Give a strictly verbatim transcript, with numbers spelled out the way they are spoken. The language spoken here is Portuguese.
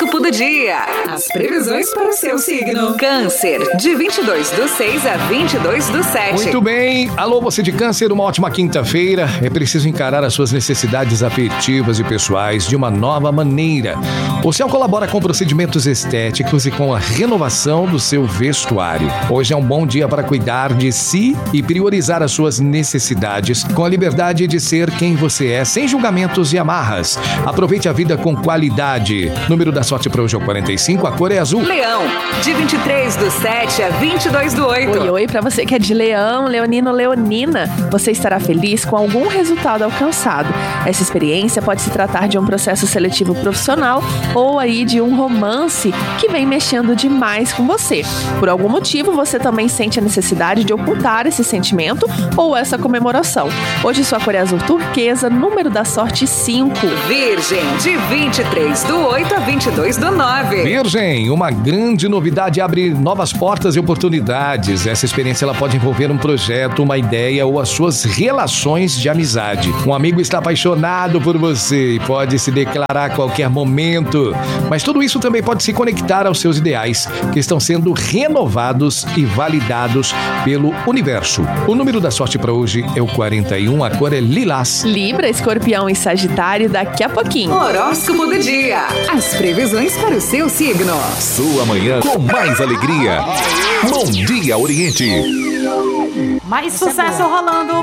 Horóscopo do dia. As previsões para o seu signo. Câncer, de vinte e dois do seis a vinte e dois do sete. Muito bem. Alô, você de Câncer, uma ótima quinta-feira. É preciso encarar as suas necessidades afetivas e pessoais de uma nova maneira. O céu colabora com procedimentos estéticos e com a renovação do seu vestuário. Hoje é um bom dia para cuidar de si e priorizar as suas necessidades com a liberdade de ser quem você é, sem julgamentos e amarras. Aproveite a vida com qualidade. Número da sorte para hoje é o quarenta e cinco, a cor é azul. Leão, de vinte e três do sete a vinte e dois do oito. Oi, oi, pra você que é de Leão, Leonino, Leonina, você estará feliz com algum resultado alcançado. Essa experiência pode se tratar de um processo seletivo profissional ou aí de um romance que vem mexendo demais com você. Por algum motivo, você também sente a necessidade de ocultar esse sentimento ou essa comemoração. Hoje sua cor é azul turquesa, número da sorte cinco. Virgem, de vinte e três do oito a vinte e dois do nove. Virgem, uma grande novidade abre novas portas e oportunidades. Essa experiência ela pode envolver um projeto, uma ideia ou as suas relações de amizade. Um amigo está apaixonado por você e pode se declarar a qualquer momento. Mas tudo isso também pode se conectar aos seus ideais, que estão sendo renovados e validados pelo universo. O número da sorte para hoje é o quarenta e um, a cor é lilás. Libra, Escorpião e Sagitário daqui a pouquinho. Horóscopo do dia. As previsões para o seu signo. Sua manhã com mais alegria. Bom dia, Oriente. Mais sucesso rolando